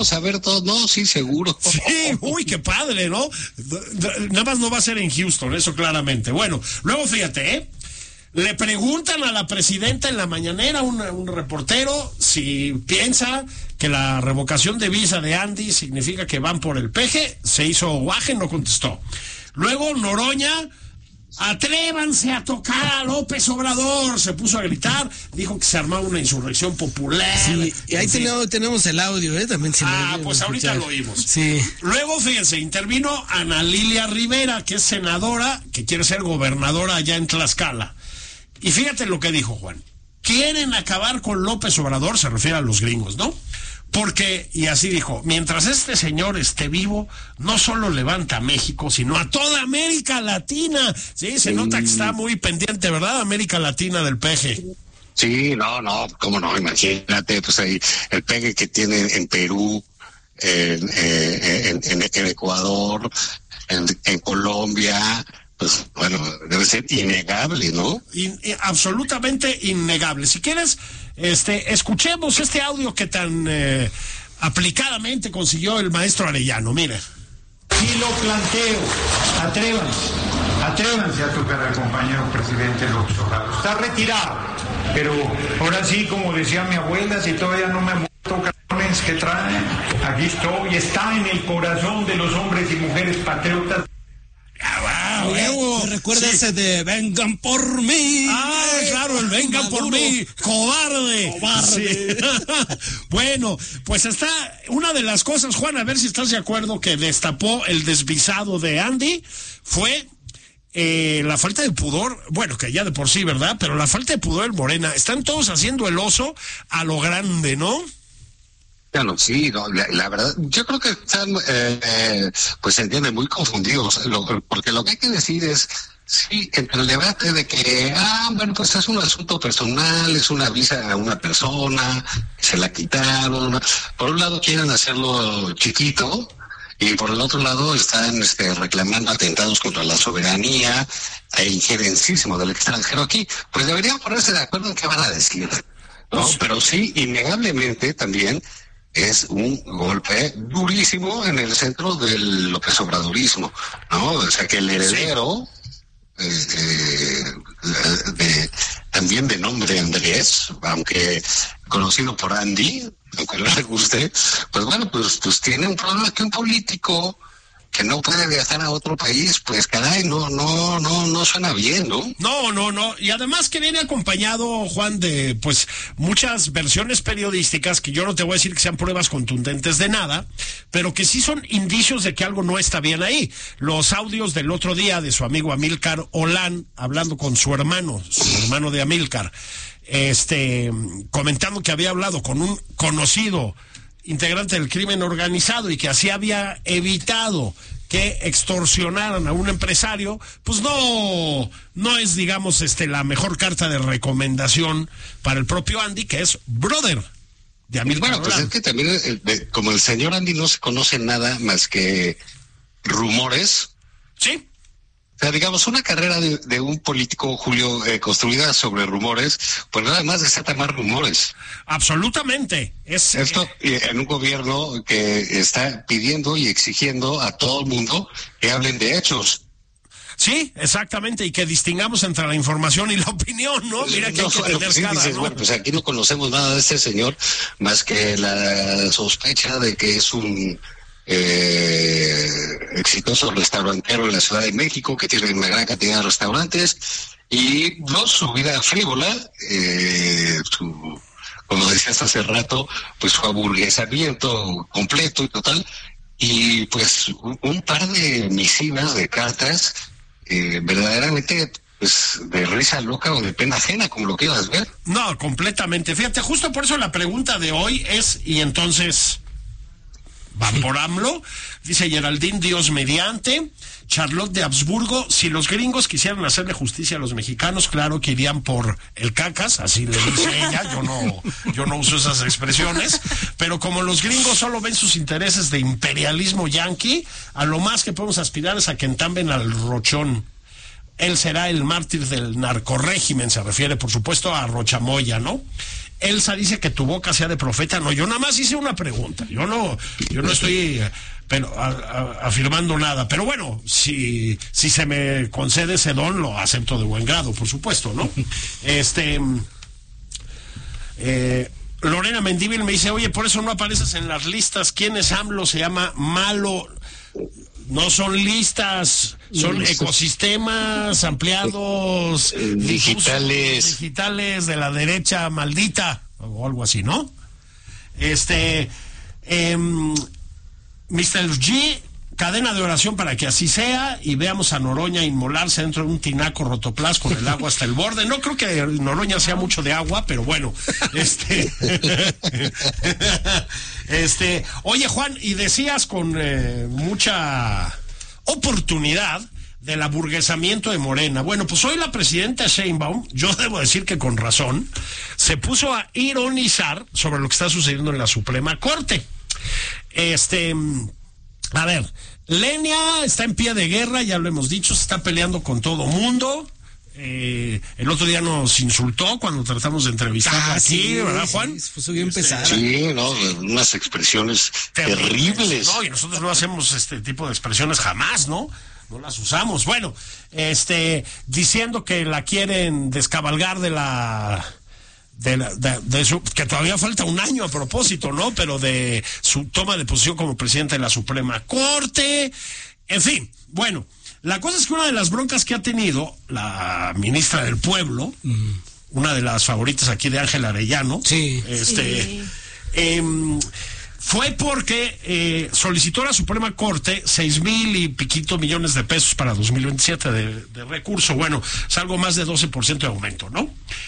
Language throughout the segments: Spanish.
a ver todo, no, sí, seguro. Sí, uy, qué padre, ¿no? Nada más no va a ser en Houston, eso claramente. Bueno, luego fíjate, le preguntan a la presidenta en la mañanera, un reportero, si piensa que la revocación de visa de Andy significa que van por el peje. Se hizo guaje, no contestó. Luego Noroña, atrévanse a tocar a López Obrador, se puso a gritar, dijo que se armaba una insurrección popular. Sí, y ahí tenemos el audio, también. Pues ahorita lo oímos. Sí. Luego, fíjense, intervino Ana Lilia Rivera, que es senadora, que quiere ser gobernadora allá en Tlaxcala. Y fíjate lo que dijo Juan. Quieren acabar con López Obrador, se refiere a los gringos, ¿no? Porque, y así dijo, mientras este señor esté vivo, no solo levanta a México, sino a toda América Latina. Sí, se nota que está muy pendiente, ¿verdad? América Latina del peje. Sí, no, cómo no, imagínate, pues ahí el peje que tiene en Perú, en Ecuador, en Colombia, pues bueno, debe ser innegable, ¿no? Absolutamente innegable. Si quieres, escuchemos este audio que tan aplicadamente consiguió el maestro Arellano. Mire. Sí lo planteo, atrévanse a tocar al compañero presidente López Obrador. Está retirado, pero ahora sí, como decía mi abuela, si todavía no me toca que trae, aquí estoy, está en el corazón de los hombres y mujeres patriotas. ¿Me recuerda ese de vengan por mí? Claro, el vengan por mí, cobarde. Sí. Bueno, pues está una de las cosas, Juan, a ver si estás de acuerdo, que destapó el desvisado de Andy, fue la falta de pudor, bueno, que ya de por sí, ¿verdad? Pero la falta de pudor en Morena. Están todos haciendo el oso a lo grande, ¿no? Bueno, sí, no, la verdad, yo creo que están, pues se entienden muy confundidos, porque lo que hay que decir es, sí, entre el debate de que, bueno, pues es un asunto personal, es una visa a una persona, se la quitaron, por un lado quieren hacerlo chiquito, y por el otro lado están reclamando atentados contra la soberanía e injerencísimo del extranjero aquí, pues deberían ponerse de acuerdo en qué van a decir, ¿no? Pero sí, innegablemente también, es un golpe durísimo en el centro del López Obradorismo, ¿no? O sea, que el heredero, también de nombre Andrés, aunque conocido por Andy, aunque no le guste, pues bueno, pues tiene un problema que un político que no puede viajar a otro país, pues caray, no suena bien, ¿no? No, y además que viene acompañado, Juan, de pues muchas versiones periodísticas, que yo no te voy a decir que sean pruebas contundentes de nada, pero que sí son indicios de que algo no está bien ahí. Los audios del otro día de su amigo Amílcar Olán, hablando con su hermano de Amílcar, comentando que había hablado con un conocido integrante del crimen organizado y que así había evitado que extorsionaran a un empresario, pues no es, digamos, la mejor carta de recomendación para el propio Andy, que es brother de Amílcar Olán. Pues es que también, como el señor Andy no se conoce nada más que rumores. Sí. O sea, digamos, una carrera de un político, Julio, construida sobre rumores, pues nada más desata más rumores. Absolutamente. Esto en un gobierno que está pidiendo y exigiendo a todo el mundo que hablen de hechos. Sí, exactamente, y que distingamos entre la información y la opinión, ¿no? Mira que hay que tener sí, cara, dices, ¿no? Bueno, pues aquí no conocemos nada de este señor, más que la sospecha de que es un exitoso restaurantero en la Ciudad de México, que tiene una gran cantidad de restaurantes, y su vida frívola, como decías hace rato, pues su aburguesamiento completo y total, y pues un par de misivas, de cartas, verdaderamente pues de risa loca o de pena ajena, como lo quieras ver. No, completamente. Fíjate, justo por eso la pregunta de hoy es, y entonces van por AMLO, dice Geraldine, Dios mediante. Charlotte de Habsburgo, si los gringos quisieran hacerle justicia a los mexicanos, claro que irían por el cacas, así le dice ella, yo no uso esas expresiones, pero como los gringos solo ven sus intereses de imperialismo yanqui, a lo más que podemos aspirar es a que entamben al rochón. Él será el mártir del narcorrégimen, se refiere por supuesto a Rochamoya, ¿no? Elsa dice que tu boca sea de profeta. No, yo nada más hice una pregunta. Yo no estoy afirmando nada. Pero bueno, si se me concede ese don, lo acepto de buen grado, por supuesto, ¿no? Lorena Mendívil me dice, oye, por eso no apareces en las listas. ¿Quién es AMLO? Se llama malo. No son listas, son ecosistemas ampliados, digitales de la derecha maldita, o algo así, ¿no? Mr. G, cadena de oración para que así sea, y veamos a Noroña inmolarse dentro de un tinaco rotoplas con el agua hasta el borde. No creo que Noroña sea mucho de agua, pero bueno. Oye, Juan, y decías con mucha oportunidad del aburguesamiento de Morena. Bueno, pues hoy la presidenta Sheinbaum, yo debo decir que con razón, se puso a ironizar sobre lo que está sucediendo en la Suprema Corte. A ver, Lenia está en pie de guerra, ya lo hemos dicho, se está peleando con todo mundo. El otro día nos insultó cuando tratamos de entrevistarla aquí, ¿verdad, Juan? Se puso bien pesada. Sí, unas expresiones terribles. No, y nosotros no hacemos este tipo de expresiones jamás, ¿no? No las usamos. Bueno, diciendo que la quieren descabalgar de su, que todavía falta un año a propósito, ¿no? Pero de su toma de posición como presidenta de la Suprema Corte. En fin, bueno, la cosa es que una de las broncas que ha tenido la ministra del Pueblo, una de las favoritas aquí de Ángel Arellano, fue porque solicitó a la Suprema Corte 6,000 y piquito millones de pesos para 2027 de recurso. Bueno, es algo más de 12% de aumento, ¿no?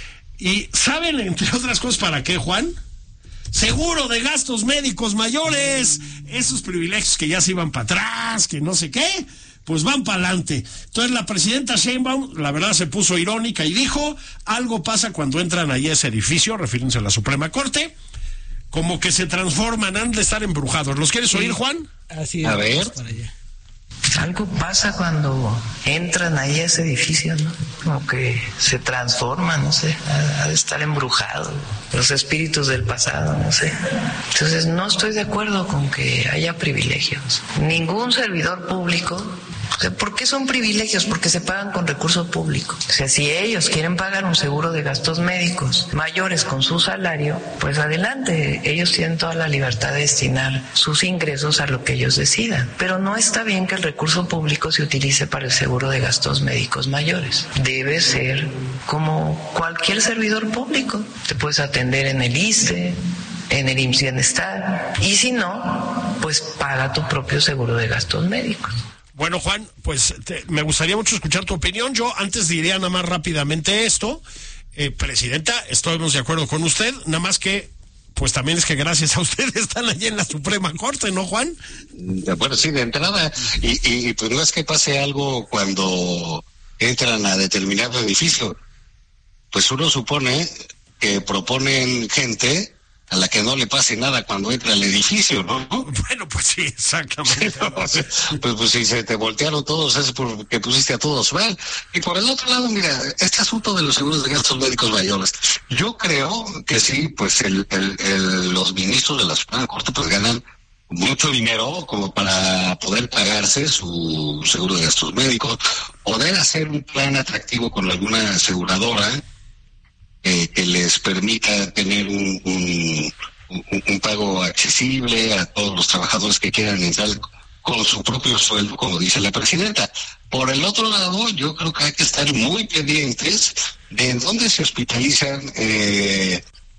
Y ¿saben, entre otras cosas, para qué, Juan? Seguro de gastos médicos mayores. Esos privilegios que ya se iban para atrás, que no sé qué, pues van para adelante. Entonces la presidenta Sheinbaum, la verdad, se puso irónica y dijo, algo pasa cuando entran ahí a ese edificio, refiriéndose a la Suprema Corte, como que se transforman, han de estar embrujados. ¿Los quieres oír, Juan? Así es. A ver. Para allá. Algo pasa cuando entran ahí a ese edificio, ¿no? Como que se transforma, no sé, ha de estar embrujado, los espíritus del pasado, no sé. Entonces no estoy de acuerdo con que haya privilegios. Ningún servidor público. ¿Por qué son privilegios? Porque se pagan con recurso público. O sea, si ellos quieren pagar un seguro de gastos médicos mayores con su salario, pues adelante, ellos tienen toda la libertad de destinar sus ingresos a lo que ellos decidan. Pero no está bien que el recurso público se utilice para el seguro de gastos médicos mayores. Debe ser como cualquier servidor público. Te puedes atender en el ISSSTE, en el IMSS Bienestar, y si no, pues paga tu propio seguro de gastos médicos. Bueno, Juan, pues me gustaría mucho escuchar tu opinión. Yo antes diría nada más rápidamente esto. Presidenta, estamos de acuerdo con usted, nada más que, pues también es que gracias a usted están allí en la Suprema Corte, ¿no, Juan? Bueno, sí, de entrada, y pues no es que pase algo cuando entran a determinado edificio. Pues uno supone que proponen gente a la que no le pase nada cuando entra al edificio, ¿no? Bueno, pues sí, exactamente. pues si se te voltearon todos, es porque pusiste a todos mal. Y por el otro lado, mira, este asunto de los seguros de gastos médicos mayores, yo creo que sí, pues los ministros de la Suprema Corte pues ganan mucho dinero como para poder pagarse su seguro de gastos médicos, poder hacer un plan atractivo con alguna aseguradora que les permita tener un pago accesible a todos los trabajadores que quieran entrar con su propio sueldo, como dice la presidenta. Por el otro lado, yo creo que hay que estar muy pendientes de en dónde se hospitalizan y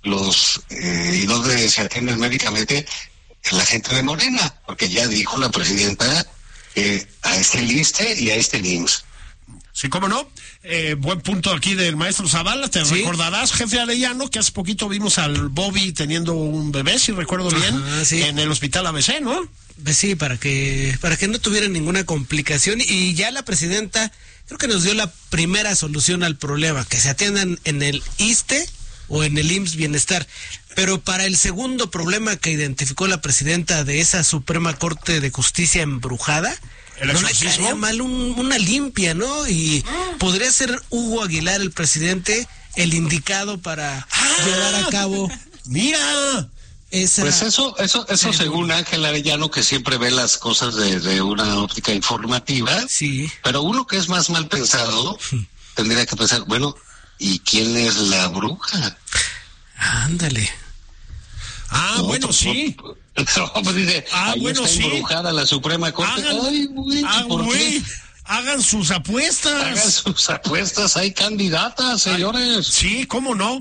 dónde se atienden médicamente la gente de Morena, porque ya dijo la presidenta a este ISSSTE y a este IMSS. Sí, cómo no. Buen punto aquí del maestro Zavala. Te recordarás, jefe Arellano, que hace poquito vimos al Bobby teniendo un bebé, si recuerdo bien, en el hospital ABC, ¿no? Sí, para que no tuviera ninguna complicación. Y ya la presidenta creo que nos dio la primera solución al problema, que se atiendan en el ISSSTE o en el IMSS Bienestar. Pero para el segundo problema que identificó la presidenta de esa Suprema Corte de Justicia embrujada, ¿el no exorcismo? le estaría mal una limpia, ¿no? Y podría ser Hugo Aguilar, el presidente, el indicado para llevar a cabo. Mira. Pues eso según Ángel Arellano, que siempre ve las cosas de una óptica informativa. Sí. Pero uno que es más mal pensado, tendría que pensar, bueno, ¿y quién es la bruja? Ándale. No, bueno, sí. Pues dice, bueno, está embrujada la Suprema Corte. ¿Por qué? Hagan sus apuestas. Hay candidatas, señores. Sí, cómo no.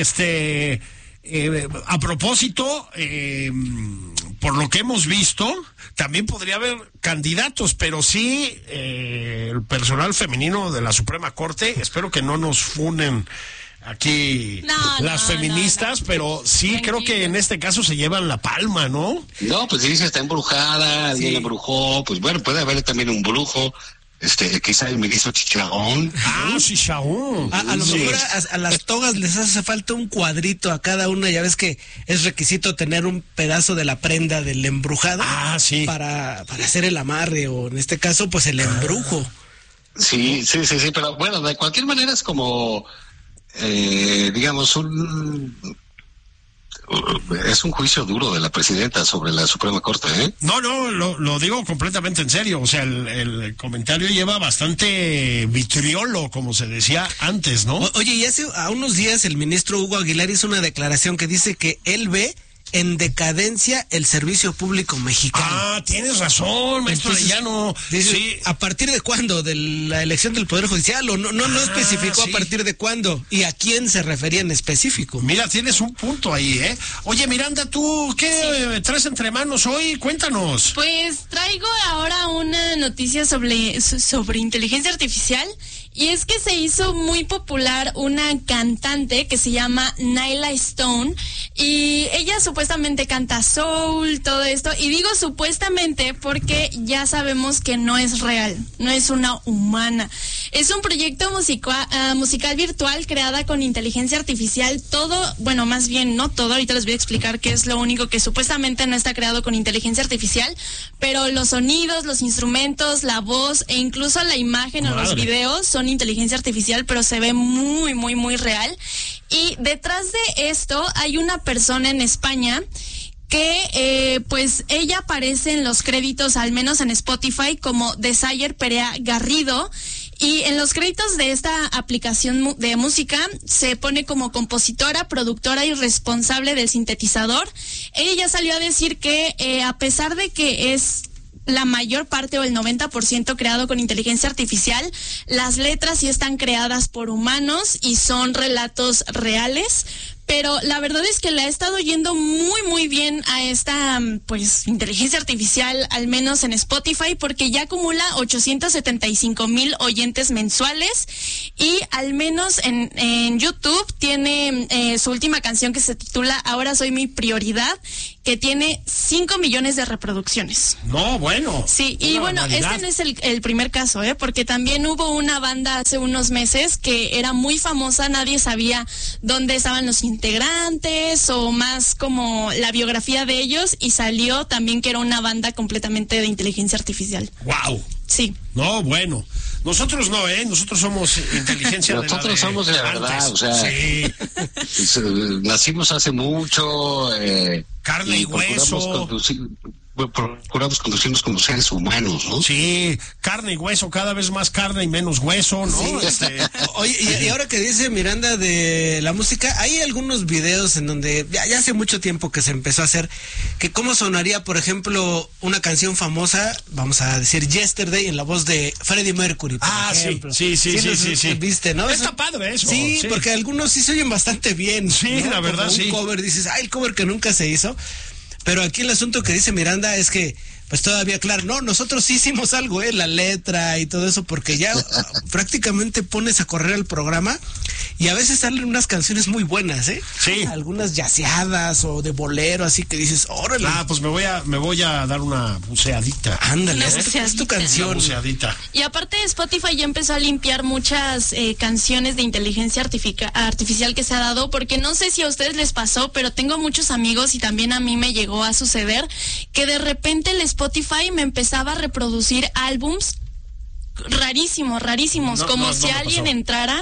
A propósito, por lo que hemos visto, también podría haber candidatos, pero sí el personal femenino de la Suprema Corte, espero que no nos funen aquí las feministas, pero sí tranquilo. Creo que en este caso se llevan la palma, ¿no? No, pues dice está embrujada, alguien la embrujó, pues bueno, puede haber también un brujo. Quizá el ministro Chicharrón. Chicharrón. A lo mejor a las togas les hace falta un cuadrito a cada una. Ya ves que es requisito tener un pedazo de la prenda del embrujado. Sí. Para hacer el amarre, o en este caso, pues el embrujo. Sí, pero bueno, de cualquier manera es como, digamos, es un juicio duro de la presidenta sobre la Suprema Corte, ¿eh? No, lo digo completamente en serio. O sea, el comentario lleva bastante vitriolo, como se decía antes, ¿no? Oye, y hace unos días el ministro Hugo Aguilar hizo una declaración que dice que él ve en decadencia el servicio público mexicano. Tienes razón, maestro Arellano. Sí. ¿A partir de cuándo? ¿De la elección del Poder Judicial? ¿O no especificó a partir de cuándo? ¿Y a quién se refería en específico? Mira, tienes un punto ahí, ¿eh? Oye, Miranda, ¿tú qué traes entre manos hoy? Cuéntanos. Pues traigo ahora una noticia sobre inteligencia artificial. Y es que se hizo muy popular una cantante que se llama Nyla Stone, y ella supuestamente canta soul, todo esto, y digo supuestamente porque ya sabemos que no es real, no es una humana. Es un proyecto musical virtual creada con inteligencia artificial, más bien no todo, ahorita les voy a explicar qué es lo único que supuestamente no está creado con inteligencia artificial, pero los sonidos, los instrumentos, la voz e incluso la imagen o los videos son inteligencia artificial, pero se ve muy, muy, muy real. Y detrás de esto hay una persona en España que pues ella aparece en los créditos, al menos en Spotify, como Desire Perea Garrido. Y en los créditos de esta aplicación de música se pone como compositora, productora y responsable del sintetizador. Ella ya salió a decir que a pesar de que es la mayor parte o el 90% creado con inteligencia artificial, las letras sí están creadas por humanos y son relatos reales. Pero la verdad es que le ha estado yendo muy, muy bien a esta, pues, inteligencia artificial, al menos en Spotify, porque ya acumula 875,000 oyentes mensuales, y al menos en YouTube tiene su última canción que se titula Ahora Soy Mi Prioridad, que tiene 5 millones de reproducciones. No, bueno. Sí, y bueno, este no es el primer caso, porque también hubo una banda hace unos meses que era muy famosa, nadie sabía dónde estaban los integrantes o más como la biografía de ellos, y salió también que era una banda completamente de inteligencia artificial. ¡Wow! Sí. No, bueno. Nosotros no, nosotros somos inteligencia Nosotros somos de verdad, antes. O sea, sí. Nacimos hace mucho, carne y hueso. Procuramos conducirnos como seres humanos, ¿no? Sí, carne y hueso, cada vez más carne y menos hueso, ¿no? Sí. Oye, y ahora que dice Miranda de la música, hay algunos videos en donde ya hace mucho tiempo que se empezó a hacer, que cómo sonaría, por ejemplo, una canción famosa, vamos a decir Yesterday, en la voz de Freddie Mercury, por ejemplo. Sí. ¿Viste, no? Está padre eso. Sí, porque algunos sí se oyen bastante bien. Sí, ¿no? la verdad, como un cover, dices, el cover que nunca se hizo. Pero aquí el asunto que dice Miranda es que, pues todavía, claro, no, nosotros sí hicimos algo, la letra y todo eso, porque ya prácticamente pones a correr el programa y a veces salen unas canciones muy buenas, Sí. Algunas yaceadas o de bolero, así que dices, órale. Pues me voy a dar una buceadita. Ándale, es tu canción. Una buceadita. Y aparte Spotify ya empezó a limpiar muchas canciones de inteligencia artificial que se ha dado, porque no sé si a ustedes les pasó, pero tengo muchos amigos y también a mí me llegó a suceder que de repente el Spotify me empezaba a reproducir álbums rarísimos, como si alguien entrara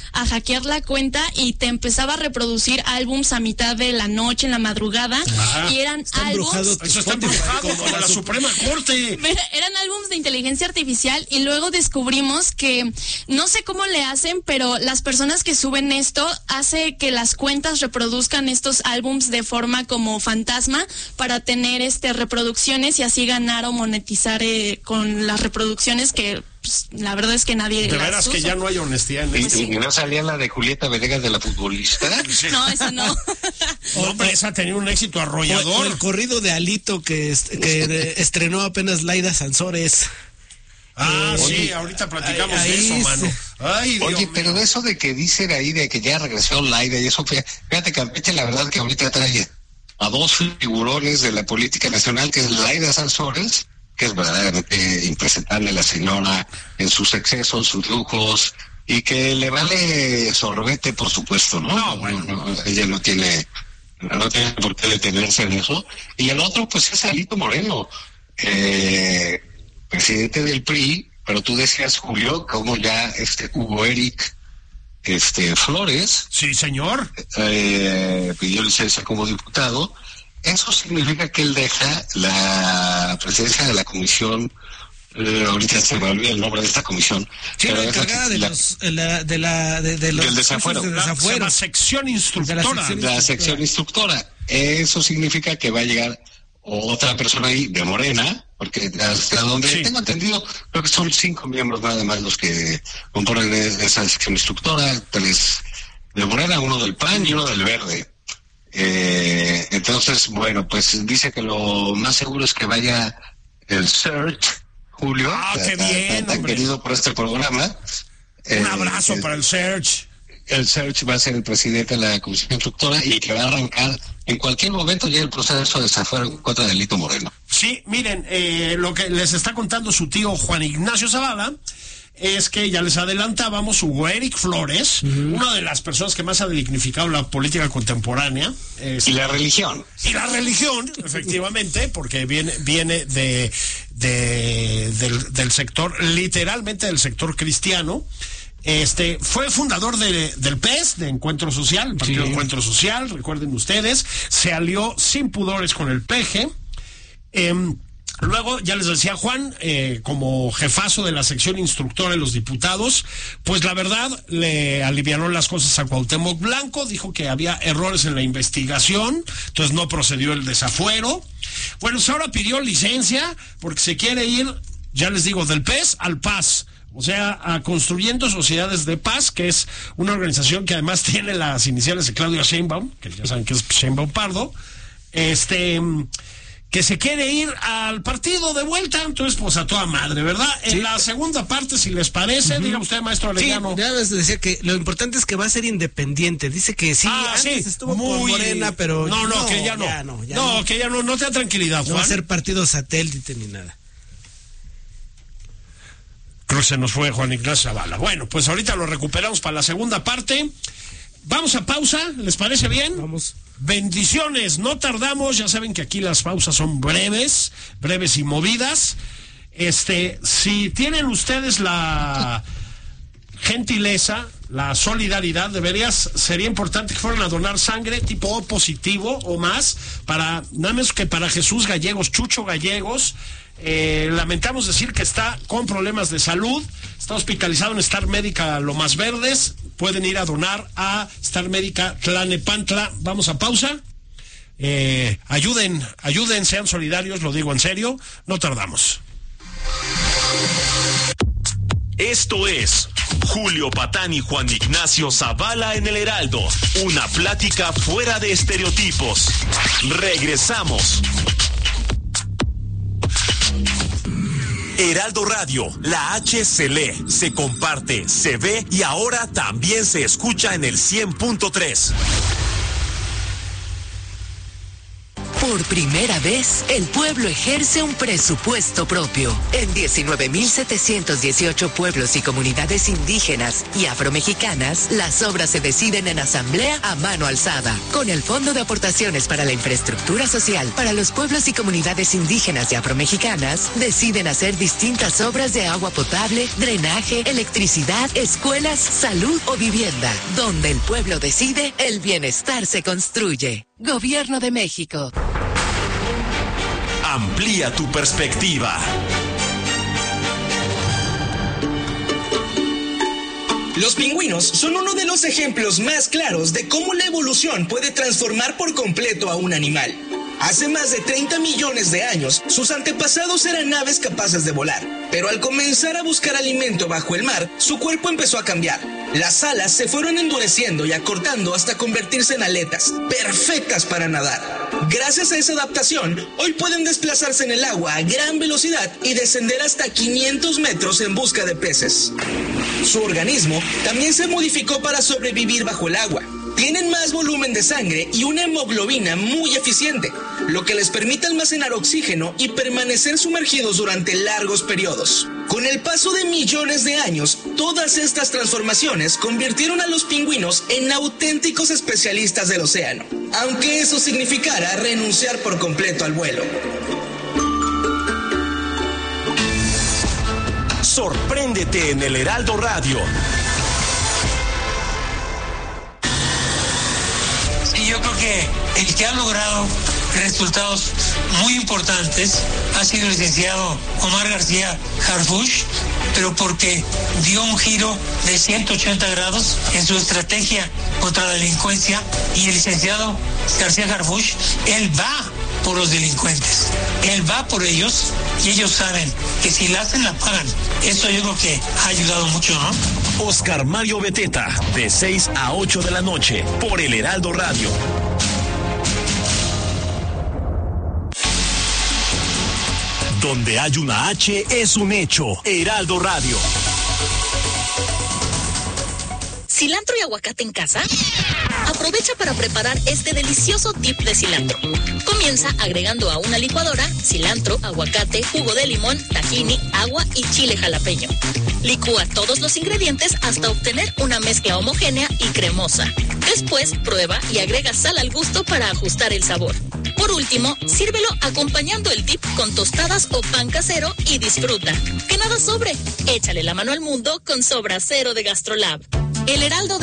a hackear la cuenta y te empezaba a reproducir álbums a mitad de la noche, en la madrugada, y eran álbums... Eso está embrujado como la Suprema Corte. Eran álbums de inteligencia artificial, y luego descubrimos que, no sé cómo le hacen, pero las personas que suben esto hace que las cuentas reproduzcan estos álbums de forma como fantasma para tener reproducciones y así ganar o monetizar con las reproducciones que pues, la verdad es que nadie de veras usa. Que ya no hay honestidad en eso. ¿Y no salía la de Julieta Venegas de la futbolista? No, esa no. Hombre, esa tenía un éxito arrollador. O el corrido de Alito que estrenó apenas Laida Sansores. Sí, ahorita platicamos de eso, mano. Ay, Oye, pero de eso de que dicen ahí de que ya regresó Laida y eso, fíjate, Campeche, la verdad que ahorita trae a dos figurones de la política nacional, que es Laida Sansores, que es verdaderamente impresentable la señora en sus excesos, sus lujos, y que le vale sorbete, por supuesto, ¿no? No, ella no tiene por qué detenerse en eso. Y el otro, pues, es Alito Moreno, presidente del PRI, pero tú decías, Julio, como ya Hugo Eric Flores, sí, señor, pidió licencia como diputado. Eso significa que él deja la presidencia de la comisión, ahorita se me olvida el nombre de esta comisión. Sí, la encargada del desafuero. La sección instructora. La sección instructora. Eso significa que va a llegar otra persona ahí de Morena, porque hasta donde tengo entendido, creo que son 5 miembros nada más los que componen esa sección instructora, 3 de Morena, 1 del PAN y 1 del Verde. Entonces, bueno, pues dice que lo más seguro es que vaya el Search, Julio, tan querido por este programa. Un abrazo para el Search. El Search va a ser el presidente de la comisión instructora y que va a arrancar en cualquier momento ya el proceso de desafuero en contra de Alito Moreno. Sí, miren, lo que les está contando su tío Juan Ignacio Zavala es que ya les adelantábamos, Hugo Eric Flores, una de las personas que más ha dignificado la política contemporánea. Y la religión. Y la religión, efectivamente, porque viene del sector, literalmente del sector cristiano. Fue fundador del PES, de Encuentro Social, el Partido Encuentro Social, recuerden ustedes, se alió sin pudores con el PG. Luego, ya les decía Juan, como jefazo de la sección instructora de los diputados, pues la verdad le aliviaron las cosas a Cuauhtémoc Blanco, dijo que había errores en la investigación, entonces no procedió el desafuero. Bueno, pues ahora pidió licencia porque se quiere ir, ya les digo, del PES al PAS. O sea, a Construyendo Sociedades de Paz, que es una organización que además tiene las iniciales de Claudia Sheinbaum, que ya saben que es Sheinbaum Pardo, que se quiere ir al partido de vuelta, entonces pues a toda madre, ¿verdad? Sí. En la segunda parte, si les parece, diga usted, maestro Arellano. Sí, ya les decía que lo importante es que va a ser independiente, dice que sí, antes estuvo por Morena, pero... No, que ya no. Que ya no te da tranquilidad, Juan. No va a ser partido satélite ni nada. Creo que se nos fue Juan Ignacio Zavala. Bueno, pues ahorita lo recuperamos para la segunda parte. Vamos a pausa, ¿les parece bien? Vamos. Bendiciones, no tardamos, ya saben que aquí las pausas son breves y movidas. Si tienen ustedes la gentileza, la solidaridad, sería importante que fueran a donar sangre tipo O positivo o más, nada menos que para Jesús Gallegos, Chucho Gallegos. Lamentamos decir que está con problemas de salud, está hospitalizado en Star Médica Lomas Verdes. Pueden ir a donar a Star Médica Tlanepantla. Vamos a pausa. Ayuden, sean solidarios, lo digo en serio, no tardamos. Esto es Julio Patán y Juan Ignacio Zavala en el Heraldo, una plática fuera de estereotipos. Regresamos. Heraldo Radio, la H se lee, se comparte, se ve y ahora también se escucha en el 100.3. Por primera vez, el pueblo ejerce un presupuesto propio. En 19.718 pueblos y comunidades indígenas y afromexicanas, las obras se deciden en asamblea a mano alzada. Con el Fondo de Aportaciones para la Infraestructura Social para los pueblos y comunidades indígenas y afromexicanas, deciden hacer distintas obras de agua potable, drenaje, electricidad, escuelas, salud o vivienda. Donde el pueblo decide, el bienestar se construye. Gobierno de México. Amplía tu perspectiva. Los pingüinos son uno de los ejemplos más claros de cómo la evolución puede transformar por completo a un animal. Hace más de 30 millones de años, sus antepasados eran aves capaces de volar, pero al comenzar a buscar alimento bajo el mar, su cuerpo empezó a cambiar. Las alas se fueron endureciendo y acortando hasta convertirse en aletas, perfectas para nadar. Gracias a esa adaptación, hoy pueden desplazarse en el agua a gran velocidad y descender hasta 500 metros en busca de peces. Su organismo también se modificó para sobrevivir bajo el agua. Tienen más volumen de sangre y una hemoglobina muy eficiente, lo que les permite almacenar oxígeno y permanecer sumergidos durante largos periodos. Con el paso de millones de años, todas estas transformaciones convirtieron a los pingüinos en auténticos especialistas del océano, aunque eso significara renunciar por completo al vuelo. Sorpréndete en el Heraldo Radio. Yo creo que el que ha logrado resultados muy importantes ha sido el licenciado Omar García Harfuch, pero porque dio un giro de 180 grados en su estrategia contra la delincuencia, y el licenciado García Harfuch, él va por los delincuentes, él va por ellos, y ellos saben que si la hacen la pagan. Eso yo creo que ha ayudado mucho, ¿no? Oscar Mario Beteta, de 6 a 8 de la noche, por el Heraldo Radio. Donde hay una H es un hecho. Heraldo Radio. ¿Cilantro y aguacate en casa? Aprovecha para preparar este delicioso dip de cilantro. Comienza agregando a una licuadora cilantro, aguacate, jugo de limón, tahini, agua y chile jalapeño. Licúa todos los ingredientes hasta obtener una mezcla homogénea y cremosa. Después prueba y agrega sal al gusto para ajustar el sabor. Por último, sírvelo acompañando el dip con tostadas o pan casero y disfruta. Que nada sobre. Échale la mano al mundo con Sobra Cero de GastroLab. El Heraldo